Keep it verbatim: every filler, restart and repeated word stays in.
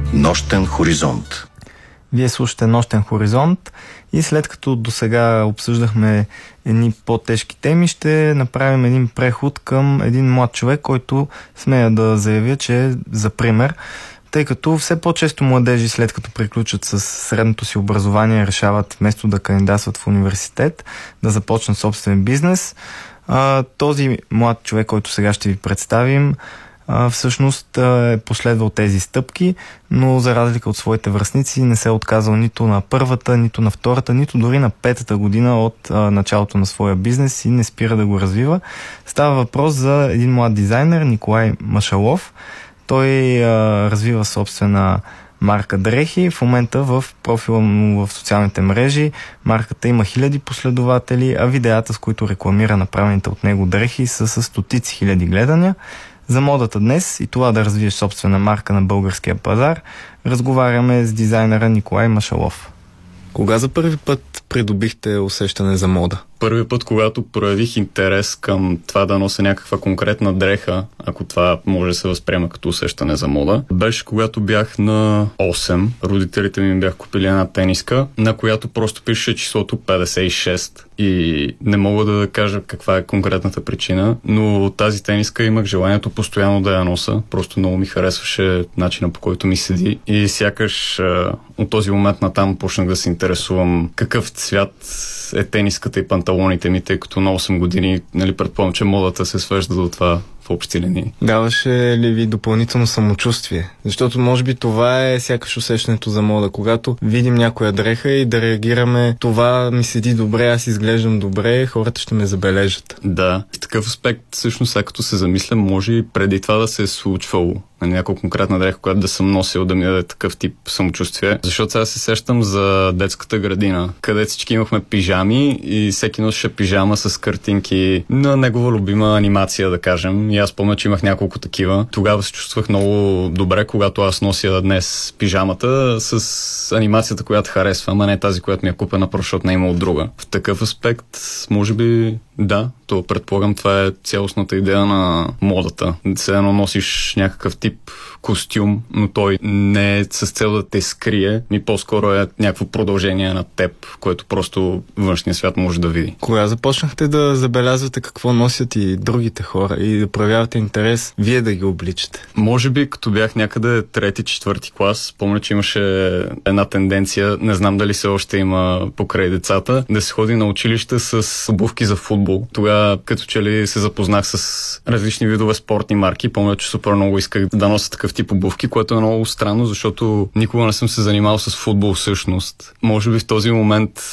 Нощен хоризонт. Вие слушате Нощен хоризонт и след като досега обсъждахме едни по-тежки теми, ще направим един преход към един млад човек, който смея да заявя, че е за пример, тъй като все по-често младежи, след като приключат с средното си образование, решават вместо да кандидатстват в университет, да започнат собствен бизнес. А, този млад човек, който сега ще ви представим, а, всъщност е последвал тези стъпки, но за разлика от своите връстници не се е отказал нито на първата, нито на втората, нито дори на петата година от а, началото на своя бизнес и не спира да го развива. Става въпрос за един млад дизайнер, Николай Машалов. Той а, развива собствена марка дрехи. В момента в профила му в социалните мрежи марката има хиляди последователи, а видеята, с които рекламира направените от него дрехи, са с стотици хиляди гледания. За модата днес и това да развиеш собствена марка на българския пазар, разговаряме с дизайнера Николай Машалов. Кога за първи път придобихте усещане за мода? Първи път, когато проявих интерес към това да нося някаква конкретна дреха, ако това може да се възприема като усещане за мода, беше когато бях на осем. Родителите ми бях купили една тениска, на която просто пише числото петдесет и шест. И не мога да кажа каква е конкретната причина, но тази тениска имах желанието постоянно да я нося. Просто много ми харесваше начина, по който ми седи. И сякаш от този момент натам почнах да се интересувам какъв цвят е тениската и панталоните ми, тъй като на осем години, нали, предполагам, че модата се свежда до това в общи линии. Даваше ли ви допълнително самочувствие? Защото може би това е сякаш усещането за мода. Когато видим някоя дреха и да реагираме, това ми седи добре, аз изглеждам добре, хората ще ме забележат. Да. В такъв аспект, всъщност, сега като се замисля, може и преди това да се е случвало на някаква конкретна дреха, която да съм носил, да ми даде такъв тип самочувствие. Защото сега се сещам за детската градина, където всички имахме пижами и всеки носеше пижама с картинки на негова любима анимация, да кажем. И аз помня, че имах няколко такива. Тогава се чувствах много добре, когато аз нося днес пижамата с анимацията, която харесвам, а не тази, която ми е купена, защото не е имало друга. В такъв аспект, може би, да, то предполагам, това е цялостната идея на модата. Все едно носиш някакъв тип костюм, но той не е с цел да те скрие, ми по-скоро е някакво продължение на теб, което просто външният свят може да види. Кога започнахте да забелязвате какво носят и другите хора и да проявявате интерес вие да ги обличате? Може би като бях някъде трети, четвърти клас, помня, че имаше една тенденция, не знам дали се още има покрай децата, да се ходи на училище с обувки за футбол. Тогава като че ли се запознах с различни видове спортни марки, помня, че супер много исках да нося такъв тип обувки, което е много странно, защото никога не съм се занимавал с футбол всъщност. Може би в този момент